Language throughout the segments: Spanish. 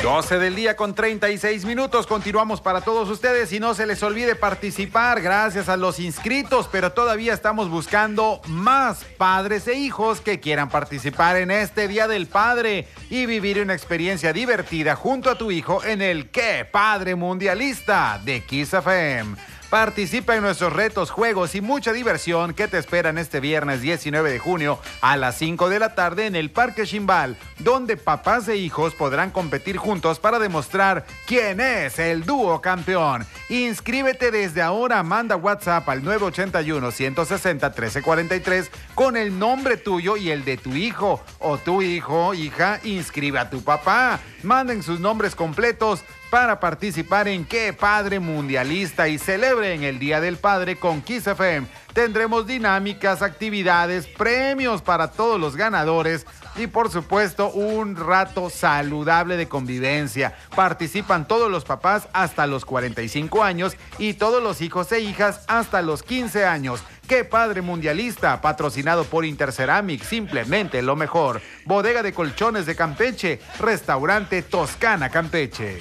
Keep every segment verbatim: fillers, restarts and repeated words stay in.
doce del día con treinta y seis minutos. Continuamos para todos ustedes y no se les olvide participar gracias a los inscritos, pero todavía estamos buscando más padres e hijos que quieran participar en este Día del Padre y vivir una experiencia divertida junto a tu hijo en el ¡Qué Padre Mundialista! De Kiss F M. Participa en nuestros retos, juegos y mucha diversión que te esperan este viernes diecinueve de junio a las cinco de la tarde en el Parque Chimbal, donde papás e hijos podrán competir juntos para demostrar quién es el dúo campeón. Inscríbete desde ahora, manda WhatsApp al nueve ocho uno, uno seis cero, uno tres cuatro tres con el nombre tuyo y el de tu hijo o tu hijo, hija, inscribe a tu papá. Manden sus nombres completos para participar en ¡Qué Padre Mundialista! Y celebren el Día del Padre con Kiss F M. Tendremos dinámicas, actividades, premios para todos los ganadores y por supuesto un rato saludable de convivencia. Participan todos los papás hasta los cuarenta y cinco años y todos los hijos e hijas hasta los quince años. ¡Qué Padre Mundialista! Patrocinado por Interceramic, simplemente lo mejor. Bodega de Colchones de Campeche, Restaurante Toscana Campeche.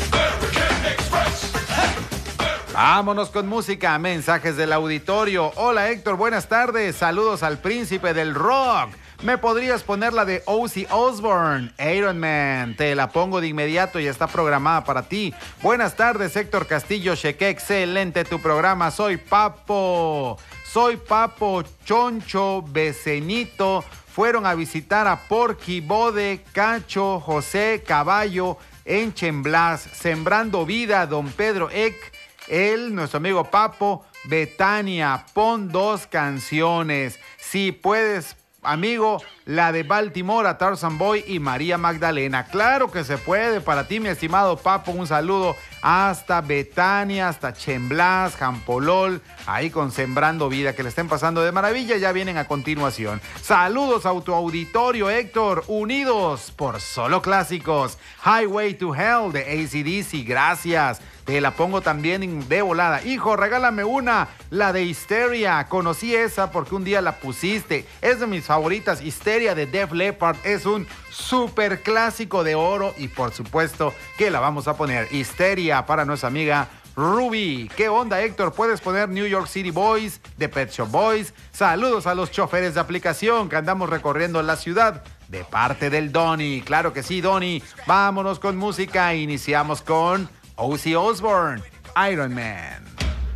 Vámonos con música, mensajes del auditorio. Hola Héctor, buenas tardes, saludos al príncipe del rock. ¿Me podrías poner la de Ozzy Osbourne, Iron Man? Te la pongo de inmediato y está programada para ti. Buenas tardes, Héctor Castillo, cheque, excelente tu programa. Soy Papo, soy Papo, Choncho, Becenito. Fueron a visitar a Porky, Bode, Cacho, José, Caballo, en Chemblas, Sembrando Vida, Don Pedro Eck. Él, nuestro amigo Papo, Betania, pon dos canciones. Si puedes, amigo, la de Baltimore, a Tarzan Boy y María Magdalena. Claro que se puede. Para ti, mi estimado Papo, un saludo hasta Betania, hasta Chemblas, Jampolol, ahí con Sembrando Vida, que le estén pasando de maravilla. Ya vienen a continuación. Saludos a tu auditorio, Héctor, unidos por solo clásicos. Highway to Hell de A C D C, gracias. Te la pongo también de volada. Hijo, regálame una, la de Histeria. Conocí esa porque un día la pusiste. Es de mis favoritas. Histeria de Def Leppard es un super clásico de oro y por supuesto que la vamos a poner. Histeria para nuestra amiga Ruby. ¿Qué onda, Héctor? ¿Puedes poner New York City Boys de Pet Shop Boys? Saludos a los choferes de aplicación que andamos recorriendo la ciudad de parte del Donny. Claro que sí, Donny. Vámonos con música. Iniciamos con Ozzy Osbourne, Iron Man.